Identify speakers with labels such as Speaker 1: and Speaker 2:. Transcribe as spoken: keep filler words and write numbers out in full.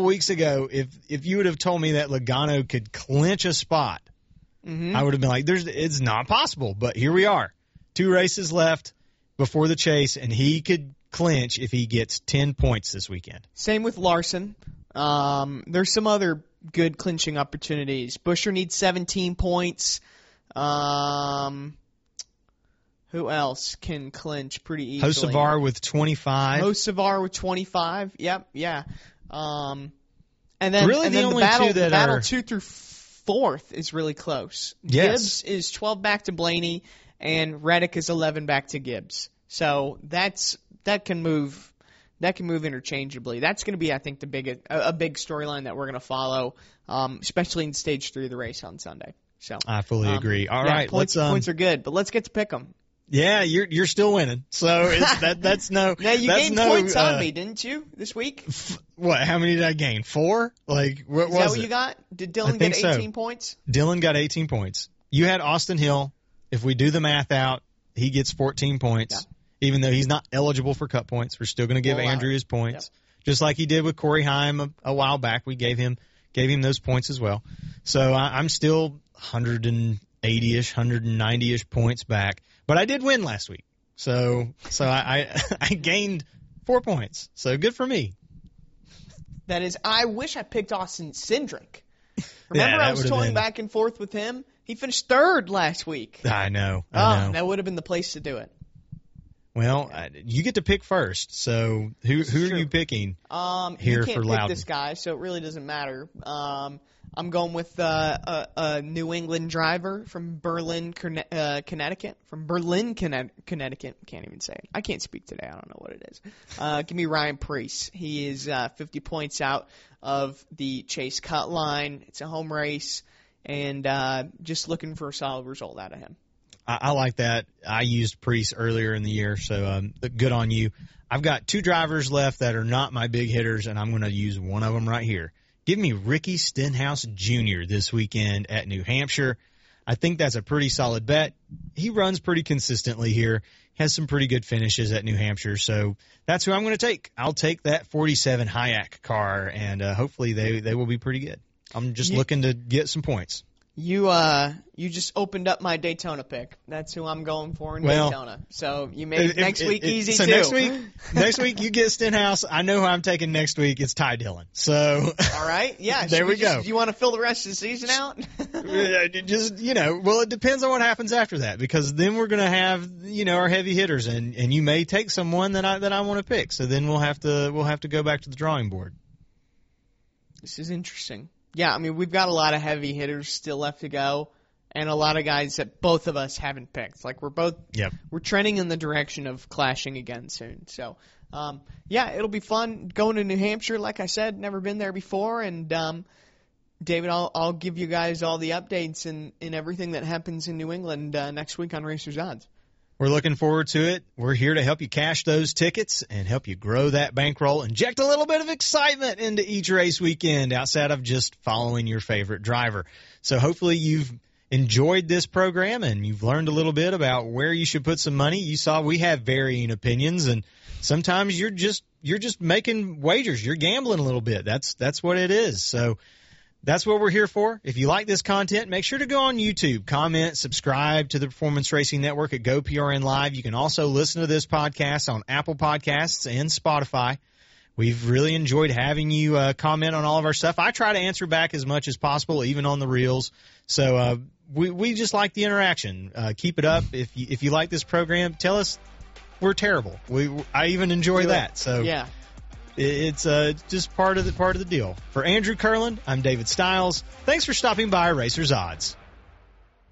Speaker 1: weeks ago, if if you would have told me that Logano could clinch a spot, mm-hmm. I would have been like, "There's, it's not possible." But here we are, two races left before the chase, and he could clinch if he gets ten points this weekend.
Speaker 2: Same with Larson. Um, there's some other good clinching opportunities. Buescher needs seventeen points. Um, who else can clinch pretty easily?
Speaker 1: Hocevar with twenty-five.
Speaker 2: Hocevar with twenty-five. Yep, yeah. Um, and then,
Speaker 1: really
Speaker 2: and
Speaker 1: the
Speaker 2: then
Speaker 1: only
Speaker 2: the battle,
Speaker 1: two that
Speaker 2: the battle
Speaker 1: are...
Speaker 2: two through fourth is really close.
Speaker 1: Yes.
Speaker 2: Gibbs is twelve back to Blaney, and Reddick is eleven back to Gibbs. So that's that can move. That can move interchangeably. That's going to be, I think, the big a, a big storyline that we're going to follow, um, especially in stage three of the race on Sunday. So
Speaker 1: I fully um, agree. All
Speaker 2: yeah,
Speaker 1: right,
Speaker 2: points,
Speaker 1: let's, um,
Speaker 2: points are good, but let's get to pick them.
Speaker 1: Yeah, you're you're still winning. So it's, that that's no.
Speaker 2: Now you
Speaker 1: that's
Speaker 2: gained
Speaker 1: no,
Speaker 2: points
Speaker 1: uh,
Speaker 2: on me, didn't you, this week?
Speaker 1: F- what? How many did I gain? Four? Like what
Speaker 2: Is
Speaker 1: was
Speaker 2: that what
Speaker 1: it?
Speaker 2: you got? Did
Speaker 1: I
Speaker 2: Dylan
Speaker 1: think
Speaker 2: get eighteen
Speaker 1: so.
Speaker 2: points?
Speaker 1: Dylan got eighteen points. You had Austin Hill. If we do the math out, he gets fourteen points.
Speaker 2: Yeah.
Speaker 1: Even though he's not eligible for cut points, we're still going to give
Speaker 2: We'll
Speaker 1: Andrew
Speaker 2: allow it.
Speaker 1: his points,
Speaker 2: Yep.
Speaker 1: just like he did with Corey Heim a, a while back. We gave him gave him those points as well. So I, I'm still one hundred eighty-ish, one hundred ninety-ish points back, but I did win last week. So so I, I I gained four points. So good for me.
Speaker 2: That is, I wish I picked Austin Cindric.
Speaker 1: Yeah,
Speaker 2: Remember,
Speaker 1: that
Speaker 2: I was
Speaker 1: would've
Speaker 2: toying
Speaker 1: been-
Speaker 2: back and forth with him. He finished third last week.
Speaker 1: I know.
Speaker 2: Oh,
Speaker 1: I know.
Speaker 2: that would have been the place to do it.
Speaker 1: Well, I, you get to pick first. So who who are
Speaker 2: true.
Speaker 1: you picking?
Speaker 2: Um,
Speaker 1: Here
Speaker 2: you can't
Speaker 1: for
Speaker 2: pick
Speaker 1: Loudon.
Speaker 2: this guy, so it really doesn't matter. Um, I'm going with uh, a, a New England driver from Berlin, Conne- uh, Connecticut. From Berlin, Conne- Connecticut. Can't even say it. I can't speak today. I don't know what it is. Uh, give me Ryan Preece. He is uh, fifty points out of the Chase Cut line. It's a home race, and uh, just looking for a solid result out of him.
Speaker 1: I, I like that. I used Priest earlier in the year, so um, good on you. I've got two drivers left that are not my big hitters, and I'm going to use one of them right here. Give me Ricky Stenhouse Junior this weekend at New Hampshire. I think that's a pretty solid bet. He runs pretty consistently here, has some pretty good finishes at New Hampshire, so that's who I'm going to take. I'll take that forty-seven Hayek car, and uh, hopefully they, they will be pretty good. I'm just
Speaker 2: You-
Speaker 1: looking to get some points.
Speaker 2: You uh you just opened up my Daytona pick. That's who I'm going for in
Speaker 1: Well,
Speaker 2: Daytona. So you made
Speaker 1: If-
Speaker 2: next
Speaker 1: if-
Speaker 2: week
Speaker 1: if-
Speaker 2: easy
Speaker 1: so
Speaker 2: too.
Speaker 1: next week, next week you get Stenhouse. I know who I'm taking next week. It's Ty Dillon. So
Speaker 2: All right, yeah.
Speaker 1: There
Speaker 2: should
Speaker 1: we
Speaker 2: just-
Speaker 1: go.
Speaker 2: Do you want to fill the rest of the season out?
Speaker 1: just you know, well, it depends on what happens after that, because then we're gonna have you know our heavy hitters, and, and you may take someone that I that I want to pick. So then we'll have to we'll have to go back to the drawing board.
Speaker 2: This is interesting. Yeah, I mean we've got a lot of heavy hitters still left to go, and a lot of guys that both of us haven't picked. Like we're both
Speaker 1: Yep.
Speaker 2: we're trending in the direction of clashing again soon. So um, yeah, it'll be fun going to New Hampshire. Like I said, never been there before, and um, David, I'll I'll give you guys all the updates and, and everything that happens in New England uh, next week on Racers Odds.
Speaker 1: We're looking forward to it. We're here to help you cash those tickets and help you grow that bankroll, inject a little bit of excitement into each race weekend outside of just following your favorite driver. So hopefully you've enjoyed this program and you've learned a little bit about where you should put some money. You saw we have varying opinions, and sometimes you're just you're just making wagers. You're gambling a little bit. That's that's what it is. So that's what we're here for. If you like this content, make sure to go on YouTube, comment, subscribe to the Performance Racing Network at GoPRN Live. You can also listen to this podcast on Apple Podcasts and Spotify. We've really enjoyed having you uh, comment on all of our stuff. I try to answer back as much as possible, even on the reels. So uh, we we just like the interaction. Uh, keep it up. If you, if you like this program, tell us we're terrible. We I even enjoy
Speaker 2: Do it.
Speaker 1: that. So
Speaker 2: Yeah.
Speaker 1: it's uh, just part of the part of the deal. For Andrew Kurland, I'm David Stiles. Thanks for stopping by Racers Odds.